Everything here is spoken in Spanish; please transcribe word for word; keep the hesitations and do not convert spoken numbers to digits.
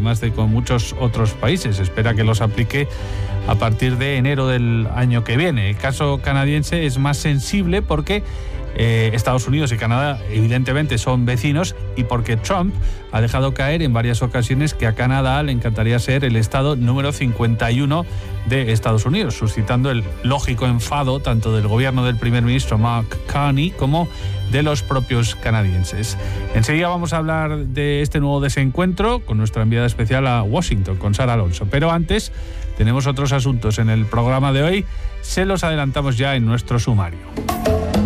además de con muchos otros países. Espera que los aplique a partir de enero del año que viene. El caso canadiense es más sensible porque Eh, Estados Unidos y Canadá evidentemente son vecinos y porque Trump ha dejado caer en varias ocasiones que a Canadá le encantaría ser el estado número cincuenta y uno de Estados Unidos, suscitando el lógico enfado tanto del gobierno del primer ministro Mark Carney como de los propios canadienses. Enseguida vamos a hablar de este nuevo desencuentro con nuestra enviada especial a Washington, con Sara Alonso. Pero antes tenemos otros asuntos en el programa de hoy, se los adelantamos ya en nuestro sumario.